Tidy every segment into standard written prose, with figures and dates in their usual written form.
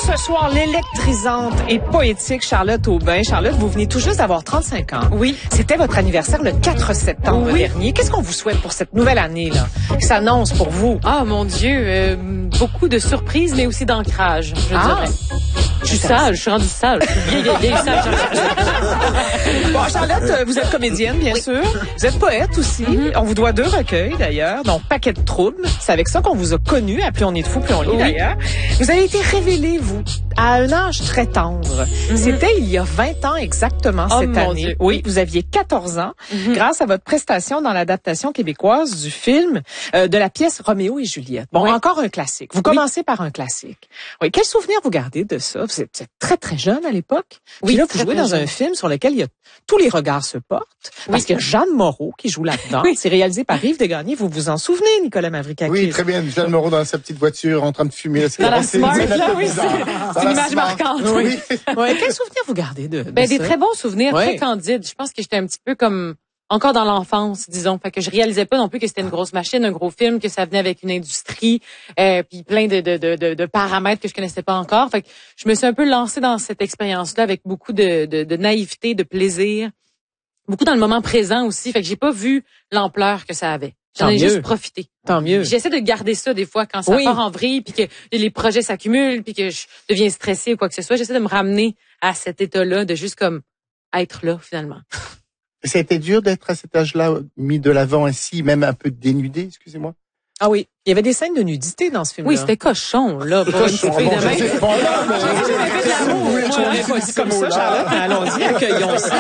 ce soir l'électrisante et poétique Charlotte Aubin. Charlotte, vous venez tout juste d'avoir 35 ans. Oui. C'était votre anniversaire le 4 septembre dernier. Qu'est-ce qu'on vous souhaite pour cette nouvelle année là qui s'annonce pour vous? Ah mon Dieu, beaucoup de surprises, mais aussi d'ancrage, je dirais. Je suis sage, je suis rendue sage. Je suis vieille sage. Bon, Charlotte, vous êtes comédienne, bien sûr. Vous êtes poète aussi. On vous doit 2 recueils, d'ailleurs, dont Paquet de troubles. C'est avec ça qu'on vous a connu. À Plus on est de fou, plus on lit, d'ailleurs. Vous avez été révélée, vous, à un âge très tendre. C'était il y a 20 ans exactement cette année. Dieu. Oui, vous aviez 14 ans grâce à votre prestation dans l'adaptation québécoise du film de la pièce Roméo et Juliette. Bon, encore un classique. Vous commencez par un classique. Oui, quel souvenir vous gardez de ça? Vous êtes très, très jeune à l'époque. Puis là, vous jouez dans un film sur lequel il y a tous les regards se portent. Parce que Jeanne Moreau qui joue là-dedans. C'est réalisé par Yves Desgagnés. Vous vous en souvenez, Nicolas Mavrikakis? Oui, très bien. Jeanne Moreau dans sa petite voiture en train de fumer. Dans la Smart, là, oui. C'est une image marquante. Oui. Quel souvenir vous gardez de ça? Des très bons souvenirs, très candides. Je pense que j'étais un petit peu comme encore dans l'enfance, disons. Fait que je réalisais pas non plus que c'était une grosse machine, un gros film, que ça venait avec une industrie, puis plein de paramètres que je connaissais pas encore. Fait que je me suis un peu lancée dans cette expérience-là avec beaucoup de naïveté, de plaisir, beaucoup dans le moment présent aussi. Fait que j'ai pas vu l'ampleur que ça avait. J'en ai juste profité. Tant mieux. J'essaie de garder ça des fois quand ça part en vrille, puis que les projets s'accumulent, puis que je deviens stressée ou quoi que ce soit. J'essaie de me ramener à cet état-là, de juste comme être là finalement. Ça a été dur d'être à cet âge-là mis de l'avant ainsi, même un peu dénudé, excusez-moi. Ah oui, il y avait des scènes de nudité dans ce film-là. Oui, c'était cochon, là. Pour une fille de même. Je pas dit comme ça, Charlotte, mais allons-y, accueillons ça.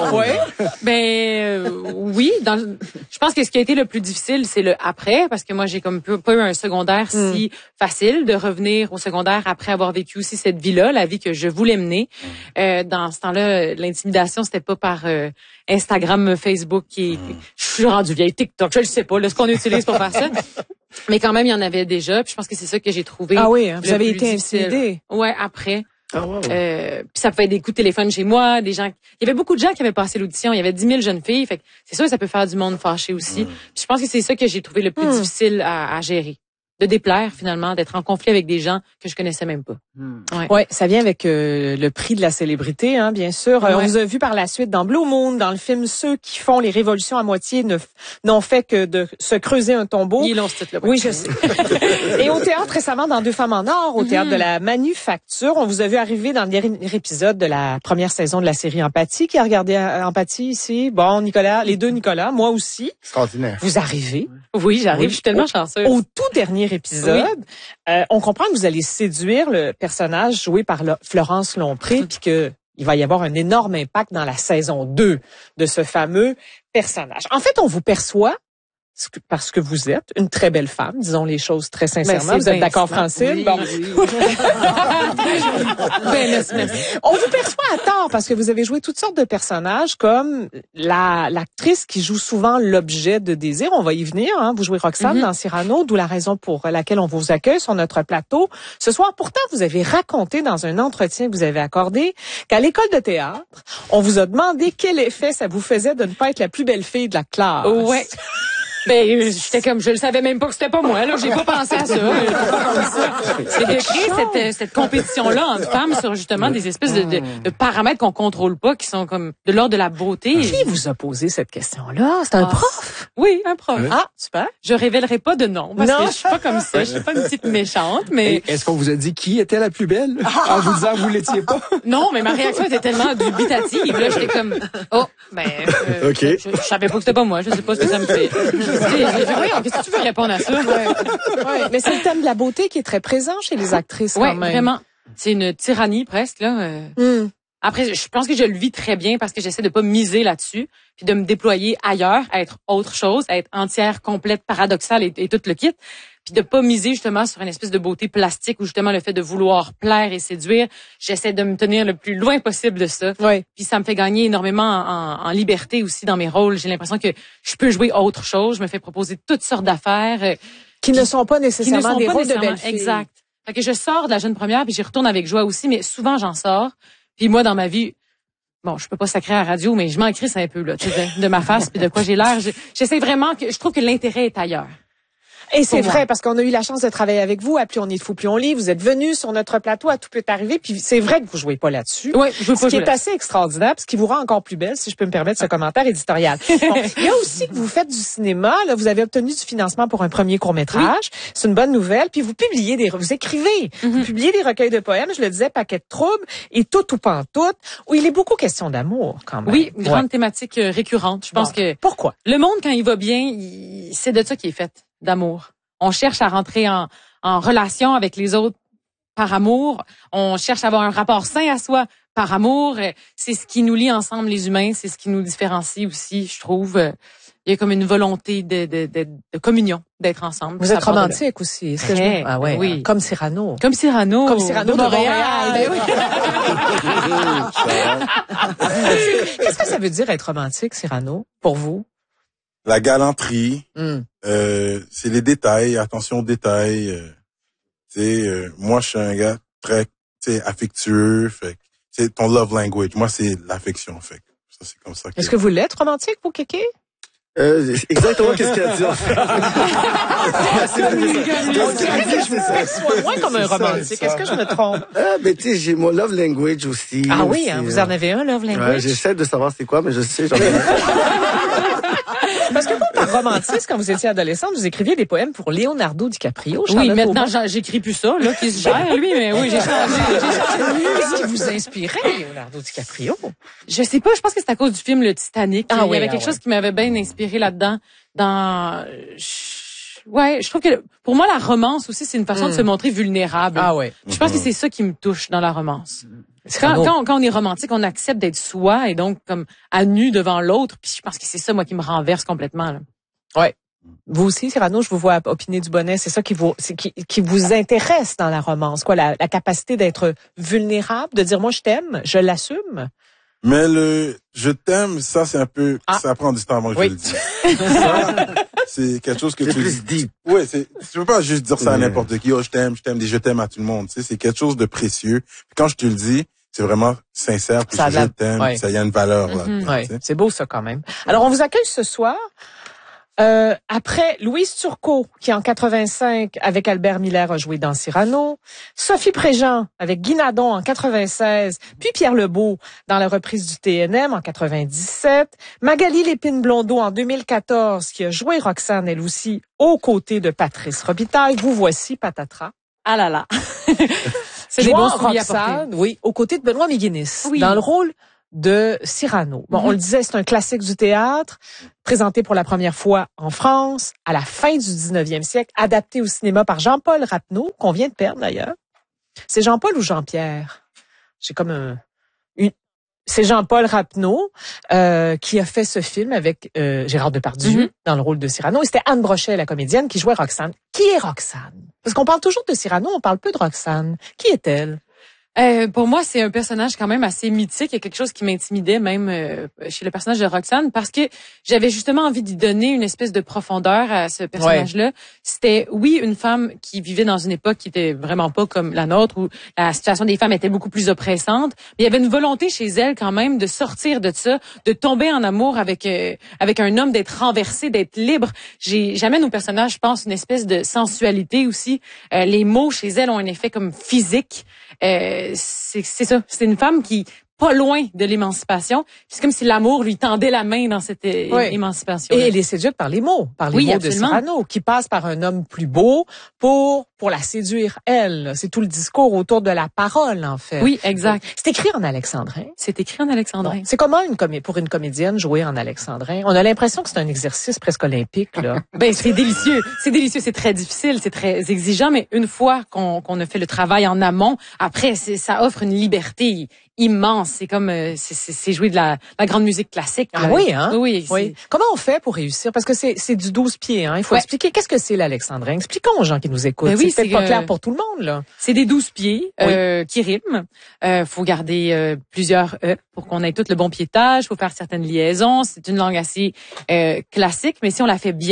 Oui, je pense que ce qui a été le plus difficile, c'est le après, parce que moi, j'ai comme pas eu un secondaire si facile de revenir au secondaire après avoir vécu aussi cette vie-là, la vie que je voulais mener. Dans ce temps-là, l'intimidation, c'était pas par Instagram, Facebook, je suis rendue vieille, TikTok, je le sais pas, là, ce qu'on utilise pour faire ça. Mais quand même, il y en avait déjà. Puis je pense que c'est ça que j'ai trouvé. Ah oui, vous avez été intimidée. Ouais, après. Ah, wow. Puis ça pouvait être des coups de téléphone chez moi, des gens. Il y avait beaucoup de gens qui avaient passé l'audition. Il y avait 10 000 jeunes filles. Fait que c'est sûr que ça peut faire du monde fâché aussi. Puis je pense que c'est ça que j'ai trouvé le plus difficile à gérer. De déplaire finalement, d'être en conflit avec des gens que je connaissais même pas. Ouais, ça vient avec le prix de la célébrité, hein, bien sûr. On vous a vu par la suite dans Blue Moon, dans le film Ceux qui font les révolutions à moitié n'ont fait que de se creuser un tombeau. Ils l'ont ce titre-là. Oui, je sais. Et au théâtre récemment dans Deux femmes en or, au théâtre de la Manufacture, on vous a vu arriver dans le dernier épisode de la première saison de la série Empathie. Qui a regardé Empathie ici? Bon, Nicolas, les 2 Nicolas, moi aussi. Extraordinaire. Vous arrivez. Oui, j'arrive. Je suis tellement chanceuse. Au tout dernier épisode, on comprend que vous allez séduire le personnage joué par Florence Lompré, puis que il va y avoir un énorme impact dans la saison 2 de ce fameux personnage. En fait, on vous perçoit parce que vous êtes une très belle femme, disons les choses très sincèrement. Vous êtes d'accord, Francine? Oui, bon. Merci. On vous perçoit à tort parce que vous avez joué toutes sortes de personnages comme l'actrice qui joue souvent l'objet de désir. On va y venir. Hein. Vous jouez Roxane dans Cyrano, d'où la raison pour laquelle on vous accueille sur notre plateau ce soir. Pourtant, vous avez raconté dans un entretien que vous avez accordé qu'à l'école de théâtre, on vous a demandé quel effet ça vous faisait de ne pas être la plus belle fille de la classe. Ouais. J'étais comme, je le savais même pas que c'était pas moi, là. J'ai pas pensé à ça. C'est de créer cette compétition-là entre femmes sur justement des espèces de paramètres qu'on contrôle pas, qui sont comme de l'ordre de la beauté. Qui vous a posé cette question-là? C'est un prof? Oui, un prof. Ah, super. Je révélerai pas de nom, parce que je suis pas comme ça. Je suis pas une petite méchante, mais... Est-ce qu'on vous a dit qui était la plus belle? En vous disant que vous l'étiez pas? Non, mais ma réaction était tellement dubitative. Là, j'étais comme, OK. Je savais pas que c'était pas moi. Je sais pas ce que ça me fait. Qu'est-ce que tu veux répondre à ça? Mais c'est le thème de la beauté qui est très présent chez les actrices quand même. Vraiment. C'est une tyrannie presque, là. Après, je pense que je le vis très bien parce que j'essaie de pas miser là-dessus, puis de me déployer ailleurs, à être autre chose, à être entière, complète, paradoxale et tout le kit, puis de pas miser justement sur une espèce de beauté plastique ou justement le fait de vouloir plaire et séduire. J'essaie de me tenir le plus loin possible de ça. Puis ça me fait gagner énormément en liberté aussi dans mes rôles. J'ai l'impression que je peux jouer autre chose. Je me fais proposer toutes sortes d'affaires qui ne sont pas nécessairement des rôles de belles filles. Exact. Fait que je sors de la jeune première puis j'y retourne avec joie aussi, mais souvent j'en sors. Puis moi, dans ma vie, bon, je peux pas sacrer à la radio, mais je m'en crisse un peu, là, tu sais, de ma face puis de quoi j'ai l'air. J'essaie vraiment je trouve que l'intérêt est ailleurs. Et c'est vrai, parce qu'on a eu la chance de travailler avec vous à Plus on est fou, plus on lit. Vous êtes venus sur notre plateau, à Tout peut arriver, puis c'est vrai que vous jouez pas là-dessus. Oui, je veux pas. Ce qui est assez extraordinaire, ce qui vous rend encore plus belle, si je peux me permettre ce commentaire éditorial. Bon, il y a aussi que vous faites du cinéma. Là, vous avez obtenu du financement pour un premier court-métrage. Oui. C'est une bonne nouvelle. Puis vous publiez vous écrivez, vous publiez des recueils de poèmes. Je le disais, Paquet de troubles et Tout ou pantoute, où il est beaucoup question d'amour, quand même. Oui, grande thématique récurrente. Je pense que pourquoi le monde, quand il va bien, c'est de ça qui est fait, d'amour. On cherche à rentrer en relation avec les autres par amour. On cherche à avoir un rapport sain à soi par amour. C'est ce qui nous lie ensemble, les humains. C'est ce qui nous différencie aussi, je trouve. Il y a comme une volonté de communion, d'être ensemble. Vous êtes romantique aussi. Est-ce que ah ouais, oui. Comme Cyrano. Comme Cyrano. Comme Cyrano de Montréal. Ben oui. Qu'est-ce que ça veut dire être romantique, Cyrano, pour vous? La galanterie, c'est les détails, attention aux détails. Moi, je suis un gars très affectueux. Fait c'est ton love language. Moi, c'est l'affection. Fait ça, c'est comme ça. Est-ce que vous l'êtes romantique, vous, Kéké? Exactement qu'est-ce qu'il a dit en fait. C'est moins comme un romantique. Est-ce que je me trompe? Ben tu sais, j'ai mon love language aussi. Ah oui, hein, vous en avez un love language? Ouais, j'essaie de savoir c'est quoi, mais je sais, j'en ai un. Parce que vous, par romantisme, quand vous étiez adolescente, vous écriviez des poèmes pour Leonardo DiCaprio. Oui, maintenant, j'écris plus ça, là, qui se gère, lui, mais oui, j'ai changé. Qu'est-ce qui vous inspirait, Leonardo DiCaprio? Je sais pas, je pense que c'est à cause du film Le Titanic. Il y avait quelque chose qui m'avait bien inspiré là-dedans. Ouais, je trouve que pour moi, la romance aussi, c'est une façon de se montrer vulnérable. Ah ouais. Je pense que c'est ça qui me touche dans la romance. Quand on est romantique, on accepte d'être soi et donc comme à nu devant l'autre. Puis je pense que c'est ça, moi, qui me renverse complètement. Là. Ouais. Vous aussi, Cyrano, je vous vois opiner du bonnet. C'est ça qui vous intéresse dans la romance, quoi, la capacité d'être vulnérable, de dire moi je t'aime, je l'assume. Mais je t'aime, ça c'est un peu, ça prend du temps avant que je le dise. Ça, c'est quelque chose que c'est tu plus deep. Ouais, tu peux pas juste dire ça à n'importe qui. Oh, je t'aime, je t'aime à tout le monde. Tu sais, c'est quelque chose de précieux. Puis quand je te le dis, c'est vraiment sincère. Puis je t'aime. Ça y a une valeur là. Ouais, c'est beau ça quand même. Alors on vous accueille ce soir. Après Louise Turcot, qui en 85, avec Albert Miller, a joué dans Cyrano. Sophie Préjean, avec Guy Nadon en 96. Puis Pierre Lebeau, dans la reprise du TNM en 97. Magali Lépine-Blondeau en 2014, qui a joué Roxane, elle aussi, aux côtés de Patrice Robitaille. Vous voici, patatras. Ah là là. C'est des bons Roxane, oui, aux côtés de Benoît Méguinis. Oui. Dans le rôle de Cyrano. Bon, on le disait, c'est un classique du théâtre, présenté pour la première fois en France, à la fin du 19e siècle, adapté au cinéma par Jean-Paul Rapneau, qu'on vient de perdre d'ailleurs. C'est Jean-Paul ou Jean-Pierre? J'ai comme c'est Jean-Paul Rapneau qui a fait ce film avec Gérard Depardieu dans le rôle de Cyrano. Et c'était Anne Brochet, la comédienne, qui jouait Roxane. Qui est Roxane? Parce qu'on parle toujours de Cyrano, on parle peu de Roxane. Qui est-elle? Pour moi, c'est un personnage quand même assez mythique. Il y a quelque chose qui m'intimidait même chez le personnage de Roxane parce que j'avais justement envie d'y donner une espèce de profondeur à ce personnage-là. Ouais. C'était, oui, une femme qui vivait dans une époque qui était vraiment pas comme la nôtre, où la situation des femmes était beaucoup plus oppressante. Mais il y avait une volonté chez elle quand même de sortir de ça, de tomber en amour avec un homme, d'être renversée, d'être libre. J'amène au personnage, je pense, une espèce de sensualité aussi. Les mots chez elle ont un effet comme physique. C'est ça. C'est une femme qui pas loin de l'émancipation. C'est comme si l'amour lui tendait la main dans cette émancipation. Et elle est séduite par les mots, mots de Cyrano, qui passe par un homme plus beau pour la séduire, elle. C'est tout le discours autour de la parole, en fait. Oui, exact. C'est écrit en alexandrin. C'est écrit en alexandrin. C'est comment pour une comédienne jouer en alexandrin? On a l'impression que c'est un exercice presque olympique, là. Ben, c'est délicieux. C'est délicieux. C'est très difficile. C'est très exigeant. Mais une fois qu'on a fait le travail en amont, après, ça offre une liberté immense. C'est comme, c'est jouer de la grande musique classique. Ah oui, hein? Oui. Comment on fait pour réussir? Parce que c'est du 12 pieds, hein. Il faut expliquer qu'est-ce que c'est l'alexandrin. Expliquons aux gens qui nous écoutent. Ben oui, c'est peut-être pas clair pour tout le monde, là. C'est des 12 pieds, qui riment. Faut garder, plusieurs E pour qu'on ait tout le bon piétage. Faut faire certaines liaisons. C'est une langue assez, classique. Mais si on la fait bien,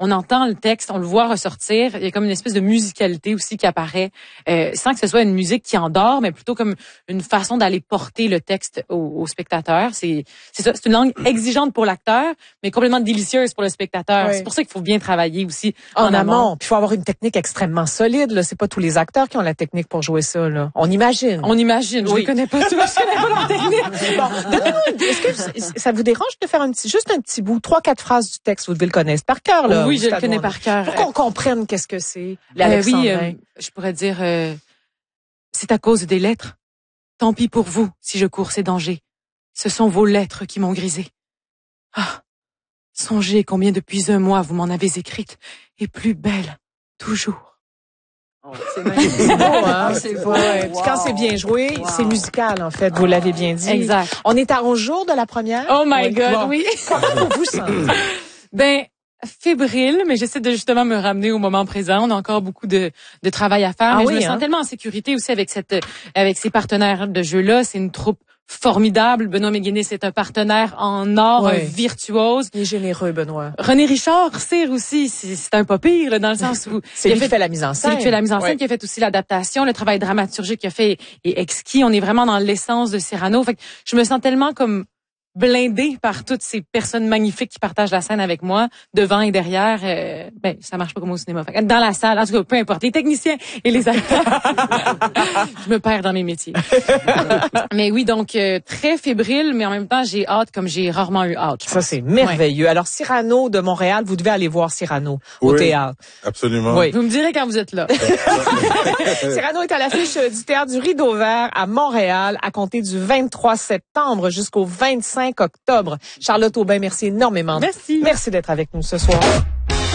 on entend le texte, on le voit ressortir. Il y a comme une espèce de musicalité aussi qui apparaît, sans que ce soit une musique qui endort, mais plutôt comme une façon d'aller porter le texte au spectateur. C'est ça, c'est une langue exigeante pour l'acteur, mais complètement délicieuse pour le spectateur. Oui. C'est pour ça qu'il faut bien travailler aussi en amont. Puis il faut avoir une technique extrêmement solide. Là, c'est pas tous les acteurs qui ont la technique pour jouer ça. Là. On imagine. Je les connais pas tous. Je connais pas leur technique. Bon, est-ce que ça vous dérange de faire juste un petit bout, 3-4 phrases du texte? Vous devez le connaître par cœur, là. Oui, je le connais par cœur. Pour qu'on comprenne qu'est-ce que c'est. Oui, je pourrais dire, c'est à cause des lettres. Tant pis pour vous si je cours ces dangers. Ce sont vos lettres qui m'ont grisé. Ah, songez combien depuis un mois vous m'en avez écrite, et plus belle, toujours. Oh, c'est magnifique. C'est beau, hein? C'est beau. Ouais. Wow. Quand c'est bien joué, c'est musical, en fait. Vous l'avez bien dit. Exact. On est à 11 jours de la première. Oh my God, bon. Oui. Comment vous sentez? Ben, fébrile, mais j'essaie de justement me ramener au moment présent. On a encore beaucoup de travail à faire, mais je me sens tellement en sécurité aussi avec ces partenaires de jeu-là. C'est une troupe formidable. Benoît Méguinness c'est un partenaire en or, un virtuose. Il est généreux, Benoît. René Richard, Cyr aussi, c'est un pas pire, là, dans le sens où... c'est lui qui fait la mise en scène. C'est lui qui fait la mise en scène, qui a fait aussi l'adaptation, le travail dramaturgique qu'il a fait est exquis. On est vraiment dans l'essence de Cyrano. Fait que je me sens tellement comme blindée par toutes ces personnes magnifiques qui partagent la scène avec moi, devant et derrière. Ben, ça marche pas comme au cinéma. Fait que dans la salle, en tout cas, peu importe, les techniciens et les acteurs. Je me perds dans mes métiers. Mais oui, donc très fébrile, mais en même temps, j'ai hâte comme j'ai rarement eu hâte. Ça, c'est merveilleux. Alors, Cyrano de Montréal, vous devez aller voir Cyrano au théâtre. Absolument. Oui. Vous me direz quand vous êtes là. Cyrano est à l'affiche du Théâtre du Rideau Vert à Montréal à compter du 23 septembre jusqu'au 25 octobre. Charlotte Aubin, merci énormément. Merci. Merci d'être avec nous ce soir.